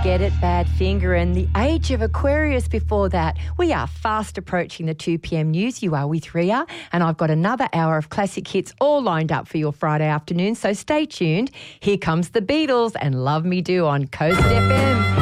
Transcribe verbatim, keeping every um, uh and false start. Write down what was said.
Get It, Badfinger, and the Age of Aquarius before that. We are fast approaching the two p.m. news. You are with Ria, and I've got another hour of classic hits all lined up for your Friday afternoon, so stay tuned. Here comes the Beatles and Love Me Do on Coast F M.